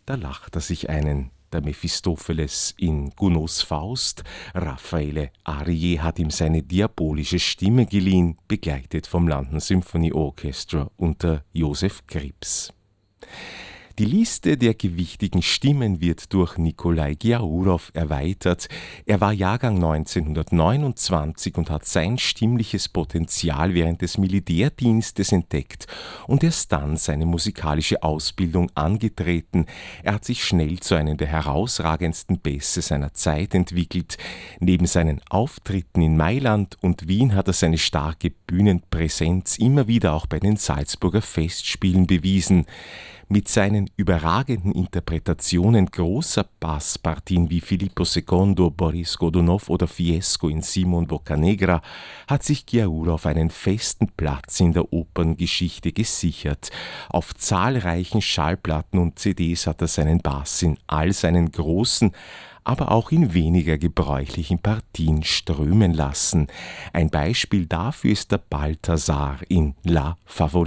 da lacht er sich einen. Der Mephistopheles in Gounods Faust, Raffaele Arie hat ihm seine diabolische Stimme geliehen, begleitet vom London Symphony Orchestra unter Joseph Krips. Die Liste der gewichtigen Stimmen wird durch Nikolai Giaourov erweitert. Er war Jahrgang 1929 und hat sein stimmliches Potenzial während des Militärdienstes entdeckt und erst dann seine musikalische Ausbildung angetreten. Er hat sich schnell zu einem der herausragendsten Bässe seiner Zeit entwickelt. Neben seinen Auftritten in Mailand und Wien hat er seine starke Bühnenpräsenz immer wieder auch bei den Salzburger Festspielen bewiesen. Mit seinen überragenden Interpretationen großer Basspartien wie Filippo II, Boris Godunov oder Fiesco in Simon Boccanegra hat sich Giaourov einen festen Platz in der Operngeschichte gesichert. Auf zahlreichen Schallplatten und CDs hat er seinen Bass in all seinen großen, aber auch in weniger gebräuchlichen Partien strömen lassen. Ein Beispiel dafür ist der Balthasar in La Favorita.